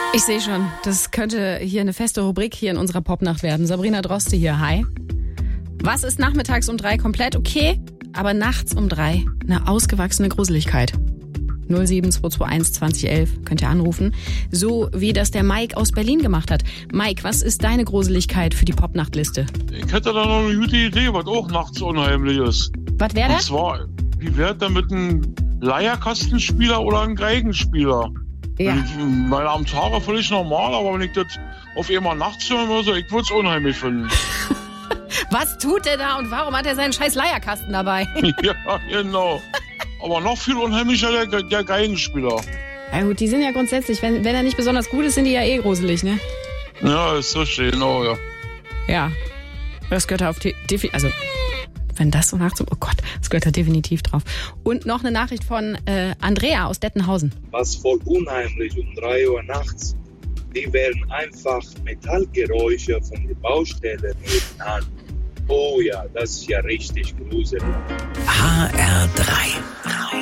Ich sehe schon, das könnte hier eine feste Rubrik hier in unserer Popnacht werden. Sabrina Droste hier, hi. Was ist nachmittags um 3 komplett okay, aber nachts um 3 eine ausgewachsene Gruseligkeit? 07221 2011 könnt ihr anrufen. So wie das der Mike aus Berlin gemacht hat. Mike, was ist deine Gruseligkeit für die Popnachtliste? Ich hätte da noch eine gute Idee, was auch nachts unheimlich ist. Was wäre Und das? zwar, wie wäre denn mit einem Leierkastenspieler oder einem Geigenspieler? Ja. Weil am Tage völlig normal, aber wenn ich das auf einmal nachts hören würde, ich würde es unheimlich finden. Was tut der da und warum hat er seinen scheiß Leierkasten dabei? Ja, genau. Aber noch viel unheimlicher der Geigenspieler. Ja gut, die sind ja grundsätzlich, wenn er nicht besonders gut ist, sind die ja eh gruselig, ne? Ja, ist richtig, genau, ja. Ja, das gehört da auf also wenn das so nachts, oh Gott, das gehört da definitiv drauf. Und noch eine Nachricht von Andrea aus Dettenhausen. Was voll unheimlich um 3 Uhr nachts. Die werden einfach Metallgeräusche von der Baustelle nebenan. Oh ja, das ist ja richtig gruselig. HR3